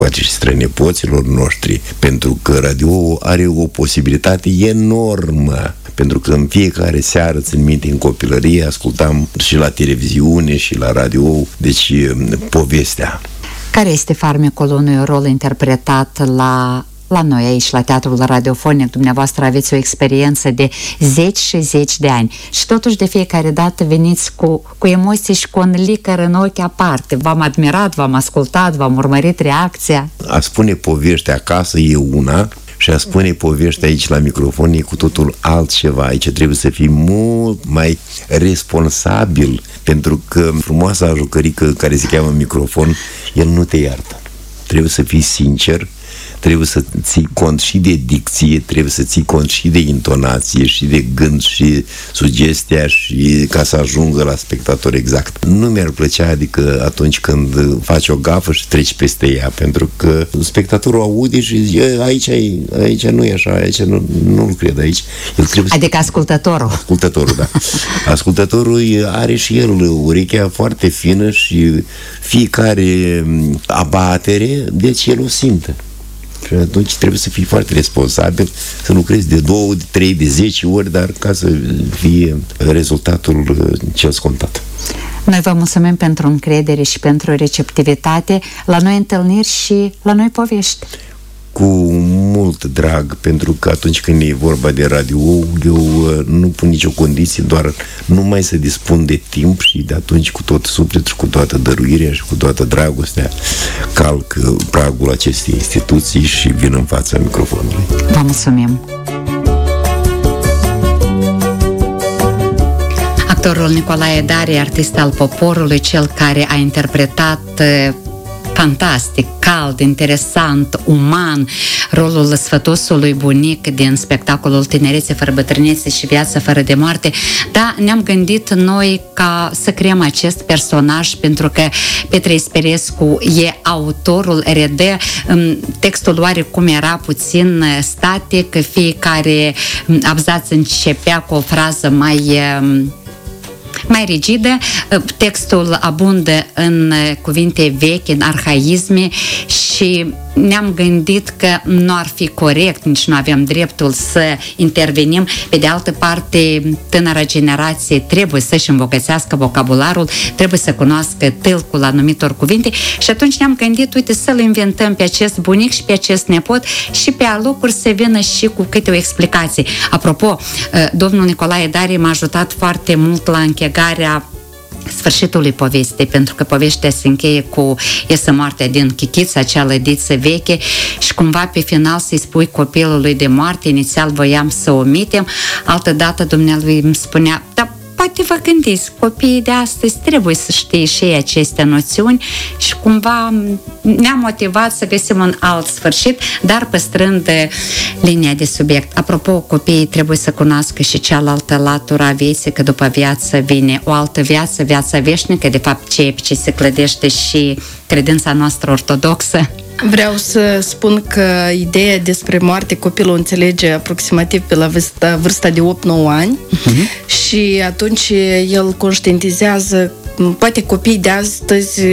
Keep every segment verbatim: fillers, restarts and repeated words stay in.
poate și strănepoților noștri, pentru că radio are o posibilitate enormă. Pentru că în fiecare seară, țin minte, în copilărie, ascultam și la televiziune și la radio, deci povestea. Care este farmecul unui rol interpretat la, la noi aici, la Teatrul Radiofonic? Dumneavoastră aveți o experiență de zeci și zeci de ani și totuși de fiecare dată veniți cu, cu emoții și cu un licăr în ochi aparte. V-am admirat, v-am ascultat, v-am urmărit reacția. A spune povești acasă e una, și a spune povești aici la microfon e cu totul altceva. Aici trebuie să fii mult mai responsabil, pentru că frumoasa jucărică care se cheamă microfon, el nu te iartă. Trebuie să fii sincer, trebuie să ții cont și de dicție, trebuie să ții cont și de intonație, și de gând, și sugestia, și ca să ajungă la spectator exact. Nu mi-ar plăcea, adică atunci când faci o gafă și treci peste ea, pentru că spectatorul aude și zice, aici, aici nu e așa, aici nu, nu-l cred aici. El trebuie adică să... ascultătorul. Ascultătorul, da. Ascultătorul are și el urechea foarte fină și fiecare abatere, deci el o simte. Și atunci trebuie să fii foarte responsabil, să lucrezi de două, de trei, de zece ori, dar ca să fie rezultatul cel scontat. Noi vă mulțumim pentru încredere și pentru receptivitate. La noi întâlniri și la noi povești. Cu mult drag, pentru că atunci când e vorba de radio, eu nu pun nicio condiție, doar numai să dispun de timp și de atunci cu tot sufletul și cu toată dăruirea și cu toată dragostea calc pragul acestei instituții și vin în fața microfonului. Vă mulțumim! Actorul Nicolae Darie, artist al poporului, cel care a interpretat fantastic, cald, interesant, uman, rolul sfătosului bunic din spectacolul Tinerețe fără bătrânețe și Viață fără de moarte. Da, ne-am gândit noi ca să creăm acest personaj pentru că Petre Isperescu e autorul, redă textul oarecum era puțin static, fiecare abzaț începea cu o frază mai mai rigidă, textul abundă în cuvinte vechi, în arhaisme și ne-am gândit că nu ar fi corect, nici nu aveam dreptul să intervenim. Pe de altă parte, tânăra generație trebuie să-și îmbogățească vocabularul, trebuie să cunoască tâlcul anumitor cuvinte și atunci ne-am gândit, uite, să-l inventăm pe acest bunic și pe acest nepot și pe alocuri să vină și cu câte o explicație. Apropo, domnul Nicolae Darie m-a ajutat foarte mult la închegarea sfârșitului povestei, pentru că povestea se încheie cu iesă moartea din Chichița, acea lădiță veche și cumva pe final să-i spui copilului de moarte, inițial voiam să omitem, altă dată dumnealui îmi spunea, da, poate vă gândiți, copiii de astăzi trebuie să știe și ei aceste noțiuni și cumva ne-a motivat să găsim un alt sfârșit, dar păstrând linia de subiect. Apropo, copiii trebuie să cunoască și cealaltă latură a vieții, că după viață vine o altă viață, viața veșnică, de fapt ceea ce se clădește și credința noastră ortodoxă. Vreau să spun că ideea despre moarte copilul înțelege aproximativ pe la vârsta, vârsta de opt nouă ani uh-huh. și atunci el conștientizează poate copiii de astăzi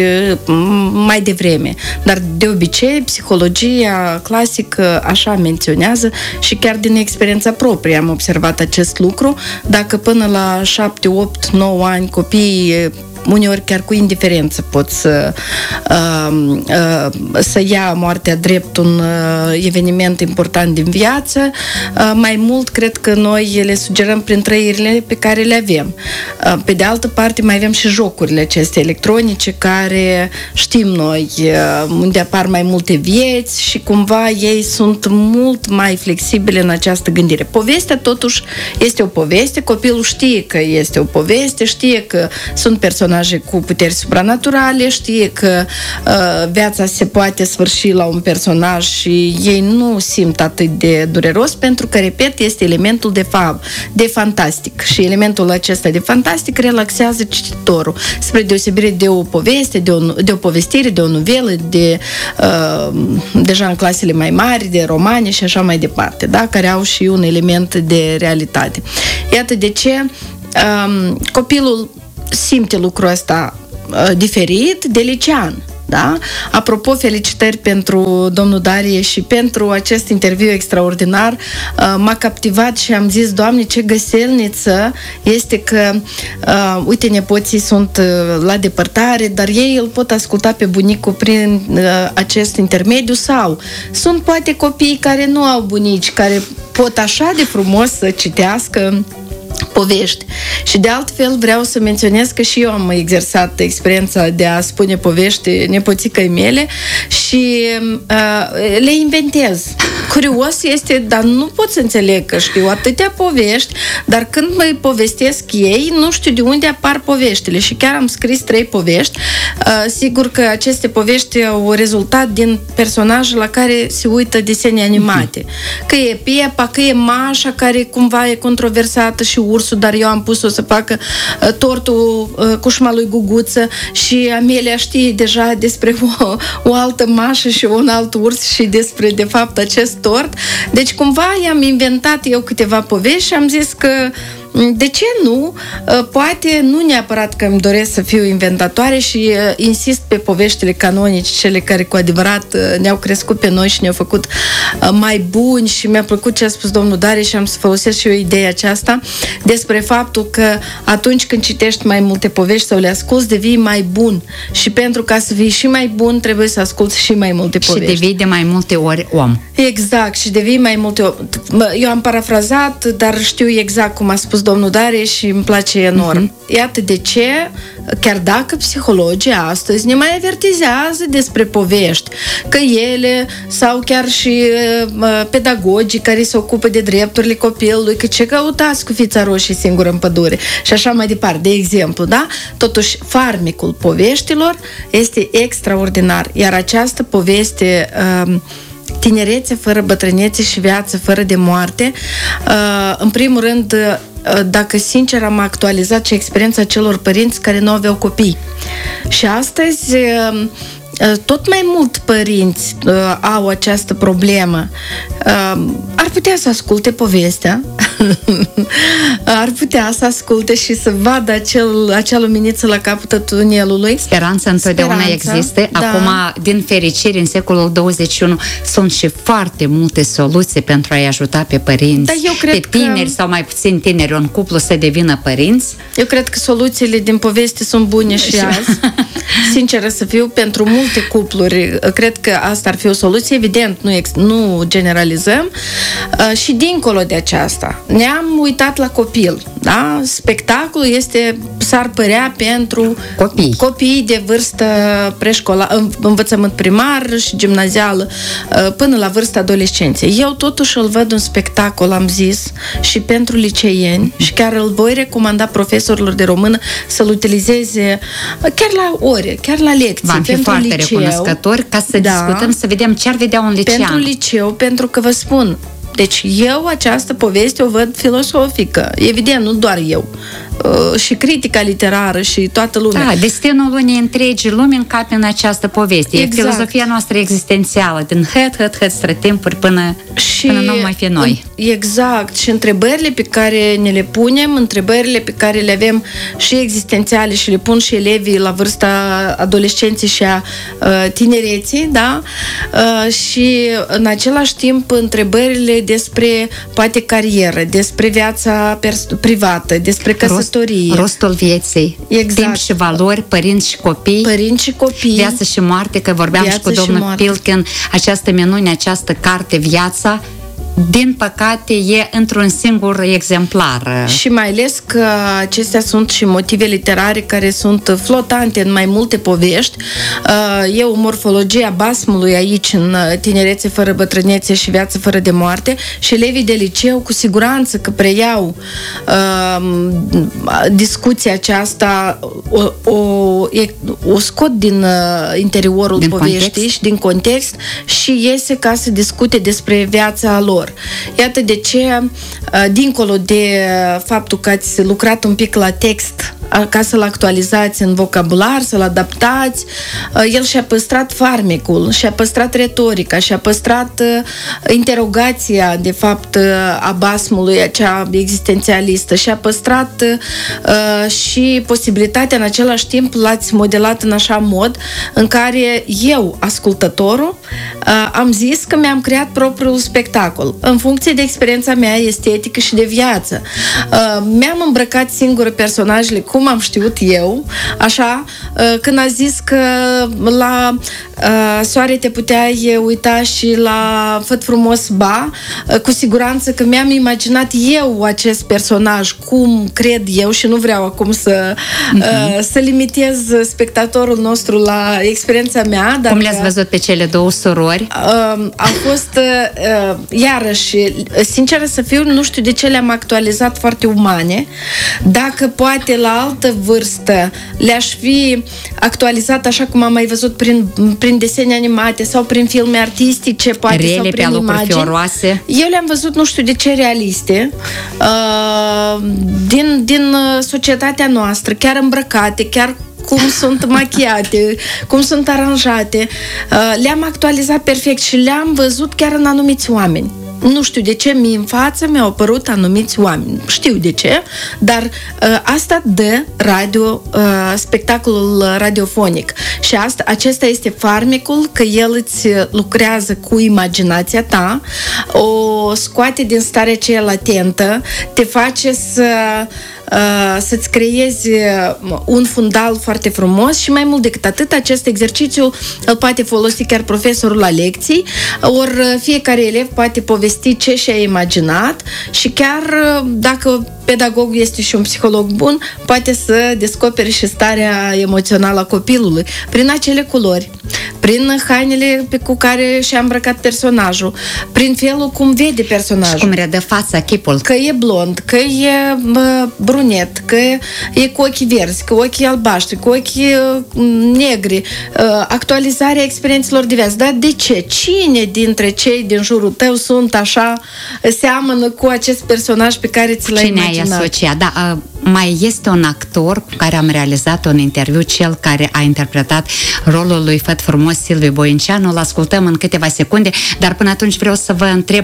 mai devreme, dar de obicei psihologia clasică așa menționează și chiar din experiența proprie am observat acest lucru. Dacă până la șapte, opt, nouă ani copiii uneori chiar cu indiferență pot să, uh, uh, să ia moartea drept un uh, eveniment important din viață. Uh, mai mult, cred că noi le sugerăm prin trăirile pe care le avem. Uh, pe de altă parte, mai avem și jocurile acestea electronice care știm noi uh, unde apar mai multe vieți și cumva ei sunt mult mai flexibile în această gândire. Povestea, totuși, este o poveste. Copilul știe că este o poveste, știe că sunt personaje cu puteri supranaturale, știe că uh, viața se poate sfârși la un personaj și ei nu simt atât de dureros pentru că, repet, este elementul de fab, de fantastic și elementul acesta de fantastic relaxează cititorul, spre deosebire de o poveste, de o, de o povestire, de o novelă, de uh, deja în clasele mai mari, de romane și așa mai departe, da? Care au și un element de realitate. Iată de ce um, copilul simte lucrul ăsta uh, diferit de licean. Da? Apropo, felicitări pentru domnul Darie și pentru acest interviu extraordinar. M-a captivat și am zis, Doamne, ce găselniță este că, uh, uite, nepoții sunt uh, la depărtare, dar ei îl pot asculta pe bunicul prin uh, acest intermediu, sau sunt poate copii care nu au bunici, care pot așa de frumos să citească povești. Și de altfel vreau să menționez că și eu am exersat experiența de a spune povești nepoțicăi mele și uh, le inventez. Curios este, dar nu pot să înțeleg că știu atâtea povești, dar când mă povestesc ei, nu știu de unde apar poveștile. Și chiar am scris trei povești. Uh, sigur că aceste povești au rezultat din personaje la care se uită desene animate. Că e Pepa, că e Mașa, care cumva e controversată, și ursul, dar eu am pus-o să facă uh, tortul uh, cușma lui Guguță, și Amelia știe deja despre o, o altă Mașă și un alt urs și despre, de fapt, acest tort. Deci, cumva, i-am inventat eu câteva povești și am zis că de ce nu? Poate nu neapărat că îmi doresc să fiu inventatoare și insist pe poveștile canonice, cele care cu adevărat ne-au crescut pe noi și ne-au făcut mai buni, și mi-a plăcut ce a spus domnul Darie și am să folosesc și eu ideea aceasta despre faptul că atunci când citești mai multe povești sau le asculți, devii mai bun, și pentru ca să fii și mai bun trebuie să asculți și mai multe povești. Și devii de mai multe ori om. Exact, și devii mai multe ori. Eu am parafrazat, dar știu exact cum a spus domnul Darie și îmi place enorm. Uh-huh. Iată de ce, chiar dacă psihologii astăzi ne mai avertizează despre povești, că ele, sau chiar și uh, pedagogii care se ocupă de drepturile copilului, că ce căutați cu fița roșie singură în pădure și așa mai departe, de exemplu, da? Totuși, farmecul poveștilor este extraordinar, iar această poveste uh, Tinerețe fără bătrânețe și viață fără de moarte, în primul rând, dacă sincer, am actualizat și experiența celor părinți care nu aveau copii. Și astăzi tot mai mult părinți uh, au această problemă. Uh, ar putea să asculte povestea, ar putea să asculte și să vadă acel, acea luminiță la capătul tunelului. Speranța întotdeauna Speranța, există. Da. Acum, din fericire, în secolul douăzeci și unu sunt și foarte multe soluții pentru a-i ajuta pe părinți, da, eu cred pe tineri că... sau mai puțin tineri, un cuplu să devină părinți. Eu cred că soluțiile din poveste sunt bune și azi. Sinceră să fiu, pentru multe cupluri, cred că asta ar fi o soluție. Evident, nu, ex- nu generalizăm. Uh, și dincolo de aceasta, ne-am uitat la copil. Da? Spectacolul este, s-ar părea, pentru copii, copii de vârstă preșcolară, învățământ primar și gimnazială, uh, până la vârsta adolescenței. Eu totuși îl văd un spectacol, am zis, și pentru liceieni, și chiar îl voi recomanda profesorilor de română să-l utilizeze chiar la ore, chiar la lecții. V-am fi pentru foarte liceu, recunoscători ca să da, discutăm, să vedem ce ar vedea un licean. Pentru liceu, pentru că vă spun, deci eu această poveste o văd filosofică. Evident, nu doar eu. Uh, și critica literară și toată lumea. Da, destinul unei întregi lumi încape în această poveste. Exact. E filozofia noastră existențială, din hăt, hăt, hăt, stră timpuri până, și, până nu mai fi noi. Exact. Și întrebările pe care ne le punem, întrebările pe care le avem și existențiale și le pun și elevii la vârsta adolescenței și a uh, tinereții, da? Uh, și în același timp întrebările despre poate carieră, despre viața pers- privată, despre căsătorie. Rostul vieții, exact. Timp și valori, părinți și copii, părinți și copii, viață și moarte, că vorbeam viață și cu domnul moarte. Pilkin, această minune, această carte, Viața, din păcate, e într-un singur exemplar. Și mai ales că acestea sunt și motive literare care sunt flotante în mai multe povești. E o morfologie a basmului aici, în Tinerețe fără bătrânețe și Viață fără de moarte, și elevii de liceu cu siguranță că preiau uh, discuția aceasta, o, o, o scot din uh, interiorul din poveștii context. și din context și iese ca să discute despre viața lor. Iată de ce, dincolo de faptul că ați lucrat un pic la text ca să-l actualizați în vocabular, să-l adaptați. El și-a păstrat farmecul, și-a păstrat retorica, și-a păstrat interogația, de fapt, a basmului, acea existențialistă, și-a păstrat uh, și posibilitatea, în același timp, l-ați modelat în așa mod în care eu, ascultătorul, uh, am zis că mi-am creat propriul spectacol, în funcție de experiența mea estetică și de viață. Uh, mi-am îmbrăcat singur personajele cum am știut eu, așa, uh, când a zis că la uh, soare te puteai uita și la Făt frumos, ba, uh, cu siguranță că mi-am imaginat eu acest personaj, cum cred eu, și nu vreau acum să, uh-huh. uh, să limitez spectatorul nostru la experiența mea. Dar cum le-ați văzut pe cele două surori? Uh, a fost, uh, iarăși, sinceră să fiu, nu știu de ce le-am actualizat foarte umane. Dacă poate la altă vârstă le-aș fi actualizat așa cum am mai văzut prin, prin desene animate sau prin filme artistice, poate, Rele, sau prin imagini. Fioroase. Eu le-am văzut nu știu de ce realiste, uh, din, din societatea noastră, chiar îmbrăcate, chiar cum sunt machiate, cum sunt aranjate. Uh, le-am actualizat perfect și le-am văzut chiar în anumiți oameni. Nu știu de ce, mie în față mi-au apărut anumiți oameni. Știu de ce, dar uh, asta dă radio, uh, spectacolul radiofonic. Și asta, acesta este farmecul, că el îți lucrează cu imaginația ta, o scoate din starea aceea latentă, te face să Uh, să-ți creezi un fundal foarte frumos și mai mult decât atât, acest exercițiu îl poate folosi chiar profesorul la lecții, ori fiecare elev poate povesti ce și-a imaginat și chiar dacă pedagogul este și un psiholog bun, poate să descopere și starea emoțională a copilului prin acele culori, prin hainele pe cu care și-a îmbrăcat personajul, prin felul cum vede personajul. Și cum redă fața, chipul. Că e blond, că e bă, brunet, că e cu ochii verzi, că ochii albaștri, cu ochii uh, negri, uh, actualizarea experiențelor diverse. Dar de ce? Cine dintre cei din jurul tău sunt așa, seamănă cu acest personaj pe care ți l-ai Cine imaginat? Cine ai asociat? Da, uh, mai este un actor cu care am realizat un interviu, cel care a interpretat rolul lui Făt frumos, Silviu Boinceanu. Îl ascultăm în câteva secunde, dar până atunci vreau să vă întreb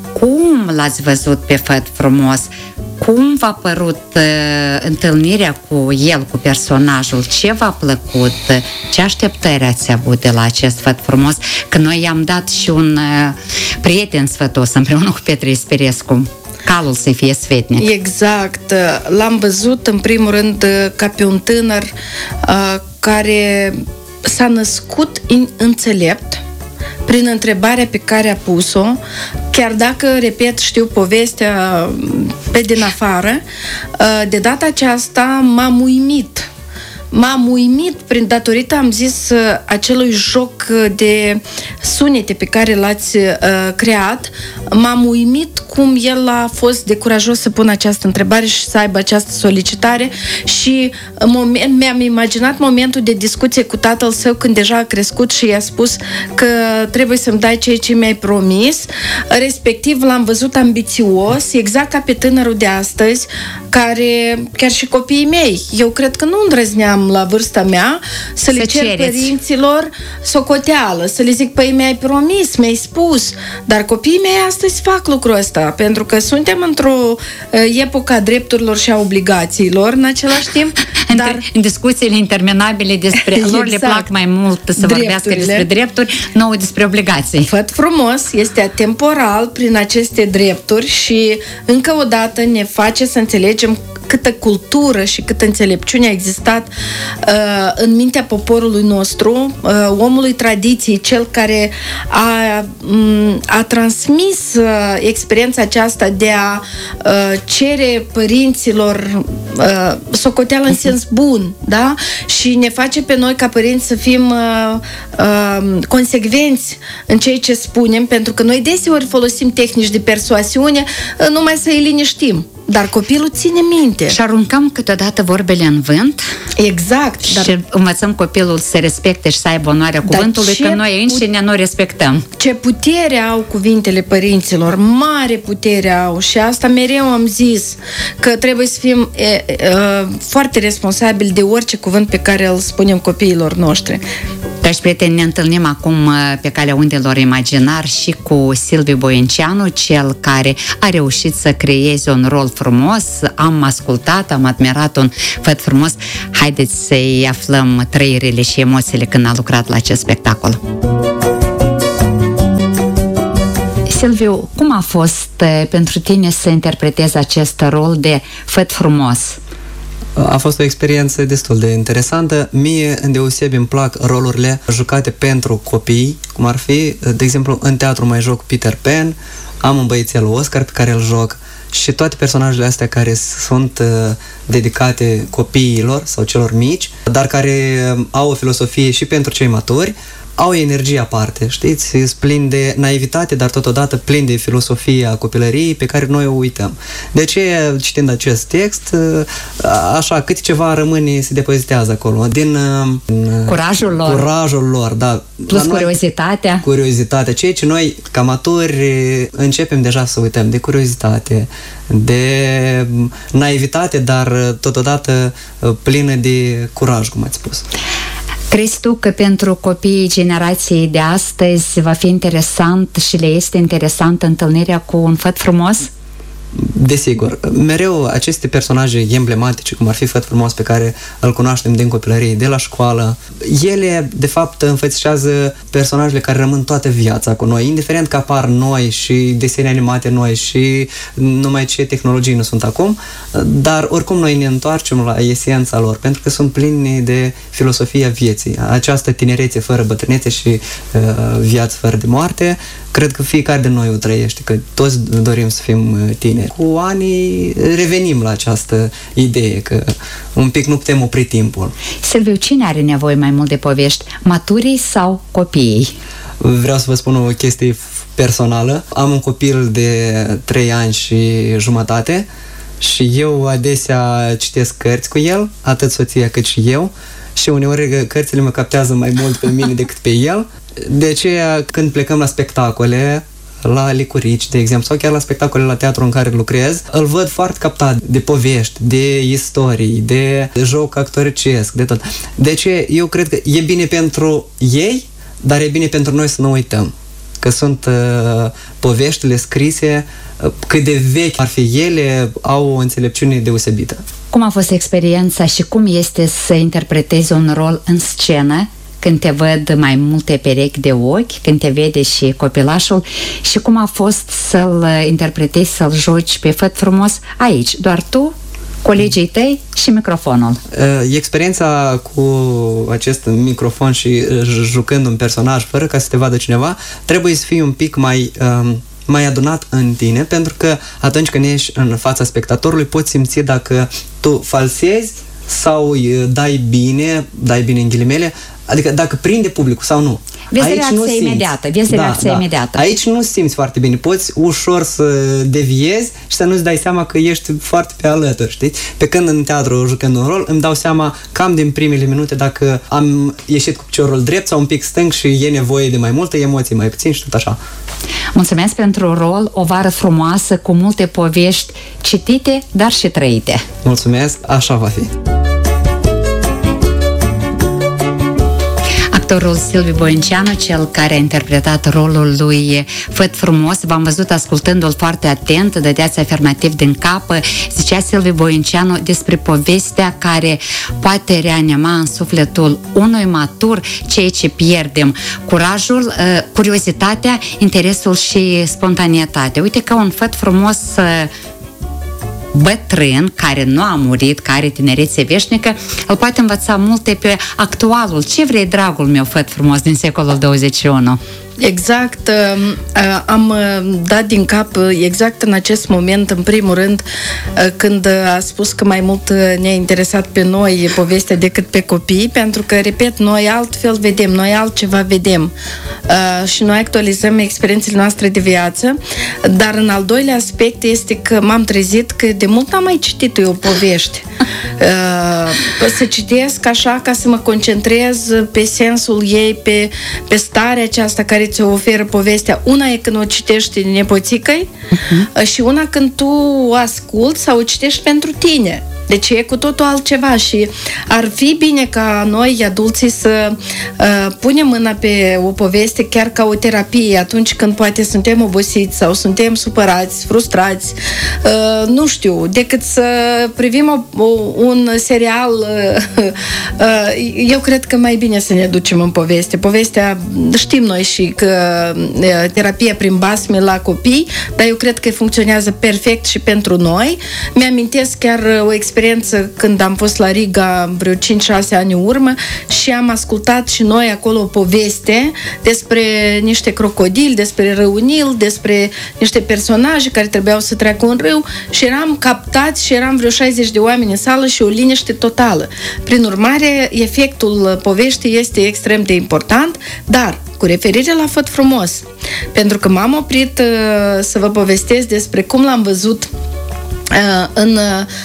cum l-ați văzut pe Făt frumos? Cum v-a părut uh, întâlnirea cu el, cu personajul? Ce v-a plăcut? Ce așteptări ați avut de la acest Făt frumos? Că noi i-am dat și un uh, prieten sfătos împreună cu Petre Ispirescu. Calul să fie sfetnic. Exact. L-am văzut în primul rând ca pe un tânăr uh, care s-a născut înțelept prin întrebarea pe care a pus-o, chiar dacă, repet, știu povestea pe din afară, de data aceasta m-am uimit. M-am uimit prin datorită, am zis, acelui joc de sunete pe care l-ați uh, creat. M-am uimit cum el a fost de curajos să pună această întrebare și să aibă această solicitare și moment, mi-am imaginat momentul de discuție cu tatăl său când deja a crescut și i-a spus că trebuie să-mi dai ceea ce mi-ai promis. Respectiv l-am văzut ambițios, exact ca pe tânărul de astăzi, care, chiar și copiii mei, eu cred că nu îndrăzneam la vârsta mea să, să le cer cereți. Părinților socoteală, să le zic, păi mi-ai promis, mi-ai spus, dar copiii mei astăzi fac lucrul ăsta, pentru că suntem într-o uh, epocă a drepturilor și a obligațiilor în același timp, dar... În discuțiile interminabile despre... Exact. Lor le plac mai mult să vorbească despre drepturi, nouă despre obligații. Făt frumos este atemporal prin aceste drepturi și încă o dată ne face să înțelegem câtă cultură și câtă înțelepciune a existat uh, în mintea poporului nostru, uh, omului tradiției, cel care a, um, a transmis uh, experiența aceasta de a uh, cere părinților uh, socoteală în sens bun, da? Și ne face pe noi ca părinți să fim uh, uh, consecvenți în ceea ce spunem, pentru că noi deseori folosim tehnici de persoasiune uh, numai să îi liniștim. dar copilul ține minte. Și aruncăm câteodată vorbele în vânt. Exact. Dar... Și învățăm copilul să respecte și să aibă onoarea cuvântului, că noi înșine nu respectăm. Ce putere au cuvintele părinților, mare putere au, și asta mereu am zis, că trebuie să fim e, e, foarte responsabili de orice cuvânt pe care îl spunem copiilor noștri. Dragi prieteni, ne întâlnim acum pe calea undelor imaginar și cu Silviu Boienceanu, cel care a reușit să creeze un rol frumos. Am ascultat, am admirat un făt frumos. Haideți să-i aflăm trăirile și emoțiile când a lucrat la acest spectacol. Silviu, cum a fost pentru tine să interpretezi acest rol de făt frumos? A fost o experiență destul de interesantă. Mie, îndeosebi, îmi plac rolurile jucate pentru copii, cum ar fi, de exemplu, în teatru mai joc Peter Pan, am un băiețel Oscar pe care îl joc, și toate personajele astea care sunt uh, dedicate copiilor sau celor mici, dar care uh, au o filosofie și pentru cei maturi, au energie aparte, știți? Sunt plini de naivitate, dar totodată plini de filosofia copilăriei pe care noi o uităm. De aceea, citind acest text, așa, câte ceva rămâne, se depozitează acolo. Din curajul lor. Curajul lor, da. Plus curiozitatea. Curiozitatea. Ceea ce noi, ca maturi, începem deja să uităm. De curiozitate, de naivitate, dar totodată plină de curaj, cum ați spus. Crezi tu că pentru copiii generației de astăzi va fi interesant și le este interesant întâlnirea cu un făt frumos? Desigur, mereu aceste personaje emblematice, cum ar fi Făt frumos, pe care îl cunoaștem din copilărie, de la școală, ele, de fapt, înfățișează personajele care rămân toată viața cu noi, indiferent că apar noi și desene animate noi și numai ce tehnologii nu sunt acum, dar oricum noi ne întoarcem la esența lor, pentru că sunt plini de filosofia vieții. Această tinerețe fără bătrânețe și uh, viață fără de moarte, cred că fiecare de noi o trăiește, că toți dorim să fim tineri. Cu anii revenim la această idee că un pic nu putem opri timpul. Silviu, cine are nevoie mai mult de povești? Maturii sau copiii? Vreau să vă spun o chestie personală. Am un copil de trei ani și jumătate și eu adesea citesc cărți cu el, atât soția cât și eu, și uneori cărțile mă captează mai mult pe mine decât pe el. De aceea, când plecăm la spectacole, la licurici, de exemplu, sau chiar la spectacole la teatru în care lucrez, îl văd foarte captat de povești, de istorii, de joc actoricesc, de tot. De aceea, eu cred că e bine pentru ei, dar e bine pentru noi să nu uităm că sunt uh, poveștile scrise, uh, cât de vechi ar fi ele, au o înțelepciune deosebită. Cum a fost experiența și cum este să interpretezi un rol în scenă când te văd mai multe perechi de ochi, când te vede și copilașul, și cum a fost să-l interpretezi, să-l joci pe Făt frumos aici, doar tu, colegii tăi și microfonul? Experiența cu acest microfon și jucând un personaj fără ca să te vadă cineva, trebuie să fii un pic mai... Um, mai adunat în tine, pentru că atunci când ești în fața spectatorului poți simți dacă tu falsezi sau dai bine, dai bine în ghilimele, adică dacă prinde publicul sau nu. Vezi reacția imediată, vezi da, reacția da. imediată. Aici nu simți foarte bine, poți ușor să deviezi și să nu-ți dai seama că ești foarte pe alături, știi? Pe când în teatru, jucând un rol, îmi dau seama cam din primele minute dacă am ieșit cu piciorul drept sau un pic stâng și e nevoie de mai multe emoții, mai puțin și tot așa. Mulțumesc pentru rol, o vară frumoasă cu multe povești citite, dar și trăite. Mulțumesc, așa va fi. Actorul Silviu Boienceanu, cel care a interpretat rolul lui Făt frumos, v-am văzut ascultându-l foarte atent, dădeați afirmativ din cap, zicea Silviu Boienceanu despre povestea care poate reanima în sufletul unui matur ceea ce pierdem: curajul, curiozitatea, interesul și spontaneitatea. Uite că un făt frumos bătrân, care nu a murit, care are tinerețe veșnică, îl poate învăța multe pe actualul. Ce vrei, dragul meu, făt frumos din secolul douăzeci și unu? Exact, am dat din cap exact în acest moment, în primul rând, când a spus că mai mult ne-a interesat pe noi povestea decât pe copii, pentru că, repet, noi altfel vedem, noi altceva vedem și noi actualizăm experiențele noastre de viață, dar în al doilea aspect este că m-am trezit că de mult n-am mai citit eu povești. Să citesc așa ca să mă concentrez pe sensul ei, pe, pe starea aceasta care ți-o oferă povestea. Una e când o citești nepoțicăi uh-huh. și una când tu o asculți sau o citești pentru tine. Deci e cu totul altceva și ar fi bine ca noi, adulții, să uh, punem mâna pe o poveste chiar ca o terapie atunci când poate suntem obosiți sau suntem supărați, frustrați, uh, nu știu, decât să privim o, o, un serial. Uh, uh, eu cred că mai bine să ne ducem în poveste. Povestea, știm noi și că uh, terapia prin basme la copii, dar eu cred că funcționează perfect și pentru noi. Mi-amintesc chiar o experiență când am fost la Riga vreo cinci șase ani în urmă și am ascultat și noi acolo o poveste despre niște crocodili, despre râunil, despre niște personaje care trebuiau să treacă un râu și eram captați și eram vreo șaizeci de oameni în sală și o liniște totală. Prin urmare, efectul poveștii este extrem de important, dar cu referire la Făt Frumos, pentru că m-am oprit uh, să vă povestesc despre cum l-am văzut în,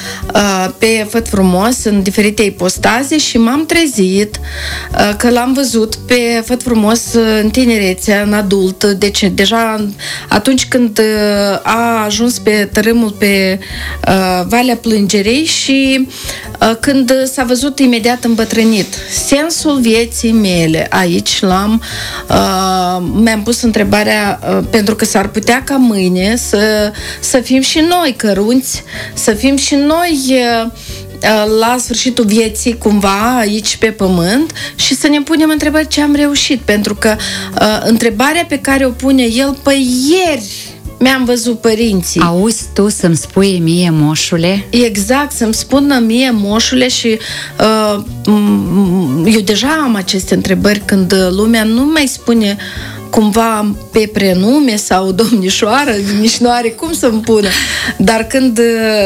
pe Făt Frumos în diferite ipostaze și m-am trezit că l-am văzut pe Făt Frumos în tinerețe, în adult, deci deja atunci când a ajuns pe tărâmul pe Valea Plângerei și când s-a văzut imediat îmbătrânit. Sensul vieții mele aici l-am mi-am pus întrebarea, pentru că s-ar putea ca mâine să, să fim și noi cărunți, să fim și noi la sfârșitul vieții cumva aici pe pământ și să ne punem întrebări ce am reușit, pentru că uh, întrebarea pe care o pune el, păi ieri mi-am văzut părinții. Auzi tu să-mi spui mie, moșule? Exact, să-mi spună mie, moșule, și uh, eu deja am aceste întrebări când lumea nu mai spune cumva pe prenume sau domnișoară, nici nu are cum să-mi pună. Dar când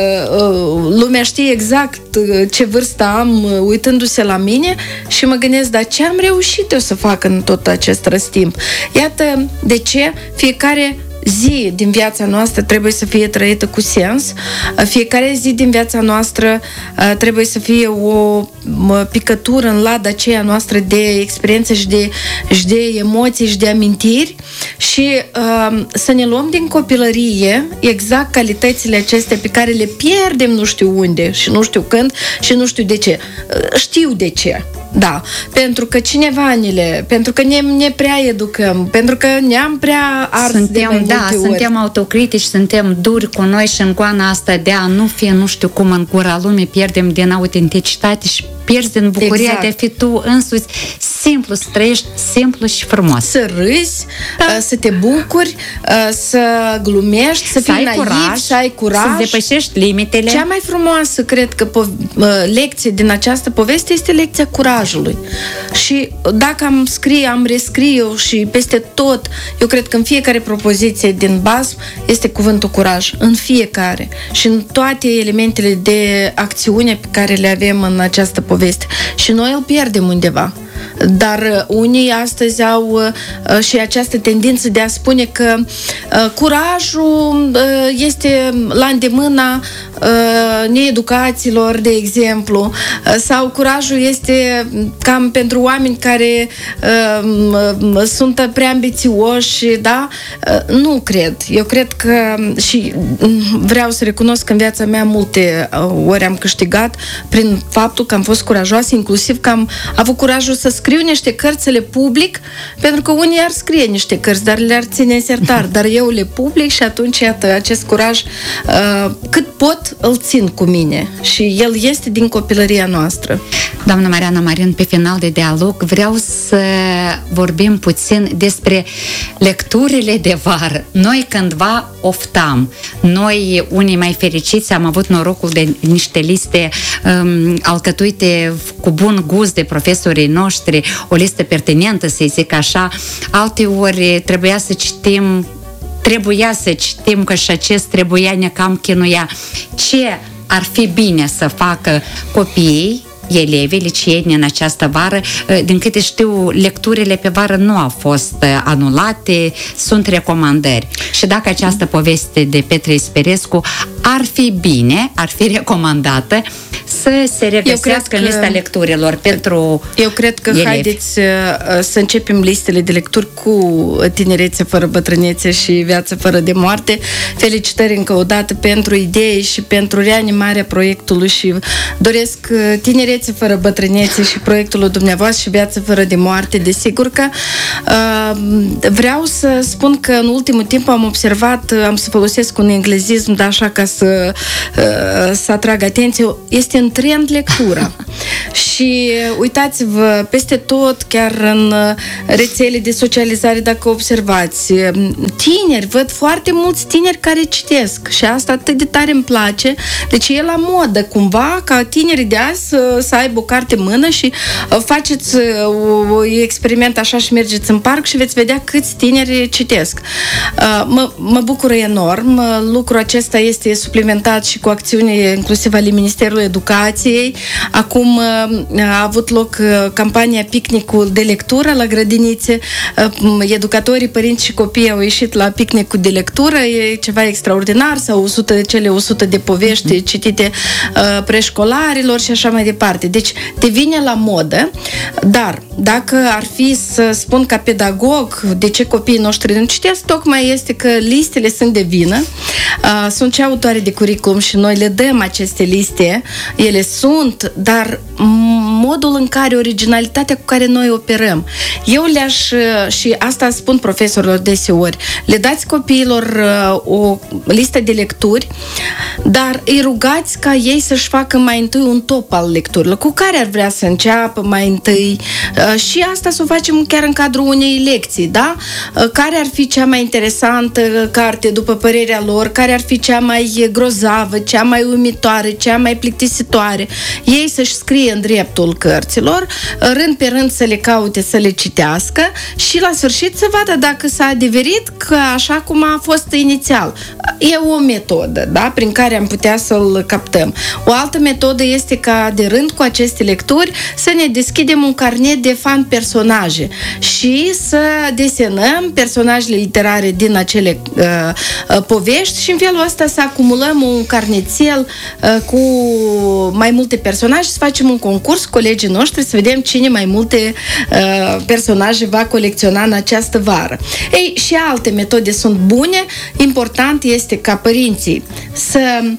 uh, lumea știe exact ce vârstă am, uh, uitându-se la mine și mă gândesc, dar ce am reușit eu să fac în tot acest răstimp? Iată de ce fiecare zi din viața noastră trebuie să fie trăită cu sens. Fiecare zi din viața noastră uh, trebuie să fie o uh, picătură în lada aceea noastră de experiențe și de, și de emoții și de amintiri și uh, să ne luăm din copilărie exact calitățile acestea pe care le pierdem nu știu unde și nu știu când și nu știu de ce. Uh, știu de ce. Da, pentru că cineva ne le, pentru că ne, ne prea educăm, pentru că ne-am prea ars suntem, de mai multe da, ori. suntem autocritici, suntem duri cu noi și în goana asta de a nu fi nu știu cum în gura lumii, pierdem din autenticitate și pierzi din bucuria exact. De a fi tu însuți simplu, să trăiești simplu și frumos. Să râzi, da. Să te bucuri, să glumești, să, să fii naiv, curaj, să ai curaj, să depășești limitele. Cea mai frumoasă, cred că, po- lecție din această poveste este lecția curajului. Și dacă am scrie, am rescrie eu și peste tot, eu cred că în fiecare propoziție din basm este cuvântul curaj. În fiecare. Și în toate elementele de acțiune pe care le avem în această poveste. Și noi îl pierdem undeva. Dar unii astăzi au uh, și această tendință de a spune că uh, curajul uh, este la îndemâna uh, needucaților, de exemplu, uh, sau curajul este cam pentru oameni care uh, sunt prea ambițioși, da? Uh, nu cred. Eu cred că și vreau să recunosc că în viața mea multe uh, ori am câștigat prin faptul că am fost curajoasă, inclusiv că am avut curajul să scriu niște cărți, să le public, pentru că unii ar scrie niște cărți, dar le-ar ține în sertar, dar eu le public și atunci, iată, acest curaj, uh, cât pot, îl puțin cu mine și el este din copilăria noastră. Doamna Mariana Marin, pe final de dialog vreau să vorbim puțin despre lecturile de vară. Noi cândva oftam. Noi, unii mai fericiți, am avut norocul de niște liste um, alcătuite cu bun gust de profesorii noștri, o listă pertinentă, să-i zic așa. Alte ori trebuia să citim Trebuia să citim că și acest trebuia ne cam chinuia. Ce ar fi bine să facă copiii, elevii, liceeni în această vară? Din câte știu, lecturile pe vară nu au fost anulate, sunt recomandări. Și dacă această poveste de Petre Isperescu ar fi bine, ar fi recomandată să se regăsească în lista lecturilor pentru Eu cred că elevi. Haideți să începem listele de lecturi cu Tinerețe fără bătrânețe și Viață fără de moarte. Felicitări încă o dată pentru idei și pentru reanimarea proiectului și doresc Tinerețe fără bătrânețe și proiectul dumneavoastră și Viață fără de moarte. Desigur că uh, vreau să spun că în ultimul timp am observat, am să folosesc un englezism, dar așa ca să, uh, să atrag atenție, este în trend lectura. Și uitați-vă, peste tot, chiar în rețele de socializare, dacă observați, tineri, văd foarte mulți tineri care citesc și asta atât de tare îmi place. Deci e la modă, cumva, ca tinerii de azi să, să aibă o carte în mână și faceți un experiment așa și mergeți în parc și veți vedea câți tineri citesc. Mă, mă bucură enorm. Lucrul acesta este suplimentat și cu acțiuni inclusiv ale Ministerului Educației. Acum a avut loc campania Picnicul de lectură la grădinițe. Educatorii, părinți și copii au ieșit la picnicul de lectură. E ceva extraordinar. Sau o sută, cele o sută de povești citite preșcolarilor și așa mai departe. Deci devine la modă, dar dacă ar fi să spun ca pedagog de ce copiii noștri nu citesc, tocmai este că listele sunt de vină. Sunt și autoare de curriculum și noi le dăm aceste liste. Ele sunt, dar modul în care, originalitatea cu care noi operăm. Eu le-aș, și asta spun profesorilor deseori, le dați copiilor o listă de lecturi, dar îi rugați ca ei să-și facă mai întâi un top al lecturilor, cu care ar vrea să înceapă mai întâi și asta să o facem chiar în cadrul unei lecții, da? Care ar fi cea mai interesantă carte după părerea lor, care ar fi cea mai grozavă, cea mai uimitoare, cea mai plictisitoare. Ei să-și scrie în dreptul cărților, rând pe rând să le caute, să le citească și la sfârșit să vadă dacă s-a adeverit că așa cum a fost inițial. E o metodă, da? Prin care am putea să-l captăm. O altă metodă este ca, aderând cu aceste lecturi, să ne deschidem un carnet de fan personaje și să desenăm personajele literare din acele uh, uh, povești și în felul ăsta să acumulăm un carnețel uh, cu mai multe personaje, să facem un concurs cu colegii noștri, să vedem cine mai multe uh, personaje va colecționa în această vară. Ei, și alte metode sunt bune. Important este ca părinții să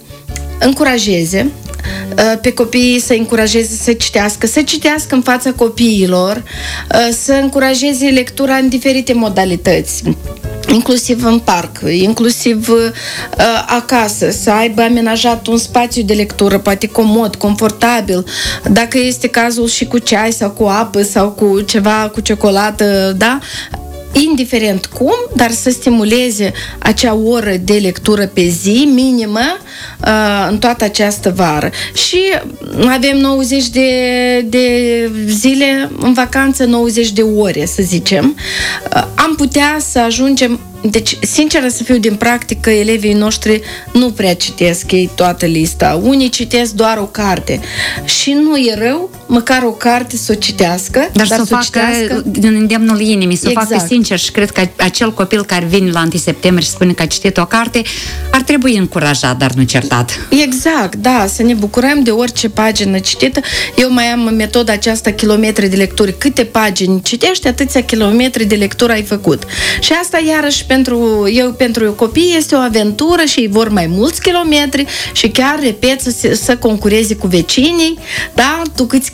încurajeze pe copiii, să încurajeze să citească, să citească în fața copiilor, să încurajeze lectura în diferite modalități, inclusiv în parc, inclusiv uh, acasă, să aibă amenajat un spațiu de lectură, poate comod, confortabil, dacă este cazul și cu ceai sau cu apă sau cu ceva, cu ciocolată, da? Indiferent cum, dar să stimuleze acea oră de lectură pe zi minimă uh, în toată această vară. Și avem nouăzeci de, de zile în vacanță, nouăzeci de ore, să zicem. Uh, am putea să ajungem. Deci, sinceră să fiu, din practică, elevii noștri nu prea citesc ei toată lista. Unii citesc doar o carte. Și nu e rău, măcar o carte să o citească. Dar, dar să o facă citească din îndemnul inimii, să exact. o facă sincer. Și cred că acel copil care vine la întâi septembrie și spune că a citit o carte, ar trebui încurajat, dar nu certat. Exact, da, să ne bucurăm de orice pagină citită. Eu mai am metoda aceasta, kilometri de lecturi. Câte pagini citești, atâția kilometri de lectură ai făcut. Și asta, iarăși, pentru eu, pentru copii este o aventură și ei vor mai mulți kilometri și chiar, repet, să, să concureze cu vecinii, da? Tu câți kilometri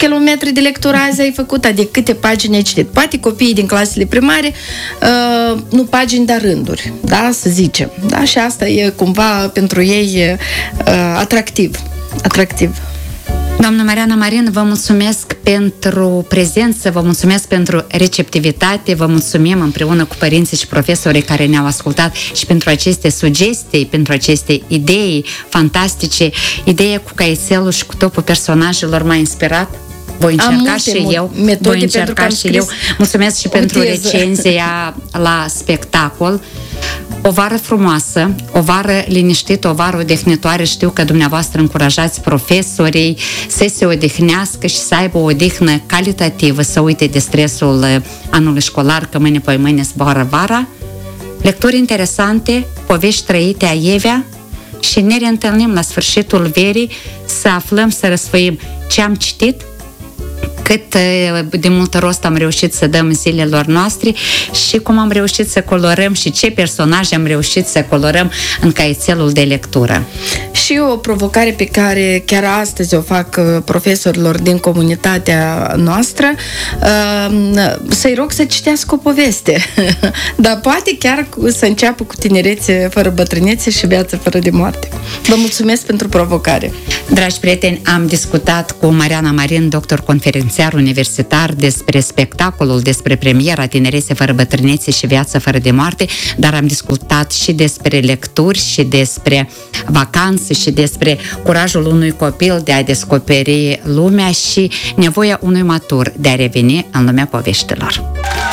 kilometri de lectură azi ai făcut, adică câte pagini ai citit. Poate copiii din clasele primare, uh, nu pagini, dar rânduri, da, să zicem. Da? Și asta e cumva pentru ei uh, atractiv. Atractiv. Doamna Mariana Marin, vă mulțumesc pentru prezență, vă mulțumesc pentru receptivitate, vă mulțumim împreună cu părinții și profesorii care ne-au ascultat și pentru aceste sugestii, pentru aceste idei fantastice. Ideea cu caietelul și cu topul personajelor m-a inspirat. Voi încerca și eu. Voi încerca și eu. Mulțumesc și pentru recenzia la spectacol. O vară frumoasă, o vară liniștită, o vară odihnitoare. Știu că dumneavoastră încurajați profesorii să se odihnească și să aibă o odihnă calitativă, să uite de stresul anului școlar, că mâine pe mâine zboară vara. Lecturi interesante, povești trăite aievea și ne reîntâlnim la sfârșitul verii să aflăm, să răsfăim ce am citit, cât de mult rost am reușit să dăm zilelor noastre și cum am reușit să colorăm și ce personaje am reușit să colorăm în caietelul de lectură. Și o provocare pe care chiar astăzi o fac profesorilor din comunitatea noastră, să-i rog să citească o poveste, dar poate chiar să înceapă cu tinerețe fără bătrânețe și viață fără de moarte. Vă mulțumesc pentru provocare. Dragi prieteni, am discutat cu Mariana Marin, doctor conferențiar universitar, despre spectacolul, despre premiera Tinerețe fără bătrânețe și viață fără de moarte, dar am discutat și despre lecturi și despre vacanțe și despre curajul unui copil de a descoperi lumea și nevoia unui matur de a reveni în lumea poveștilor.